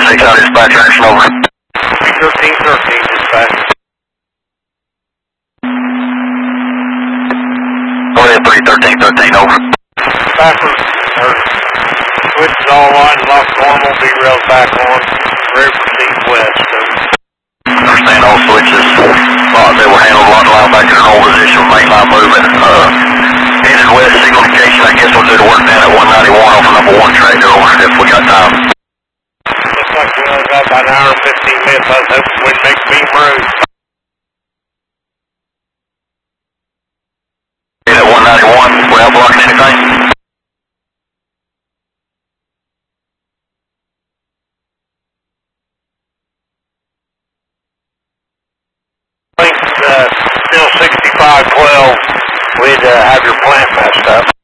6 out dispatch, action over. 1313 dispatch. Go ahead, 31313, over. Backwards, switch is all line, lock normal, B-rails back on, ready to proceed west. Understand all switches. They were handled lock line back in their old position, main line movement. Headed west, signal indication. I guess we'll do the work down at 191 off of number 1 track there, over, if we got time. Looks like we only got about an hour and 15 minutes. I was hoping we'd make beam road. At 191, we're out blocking anything. Still 6512. We'd have your plant messed up.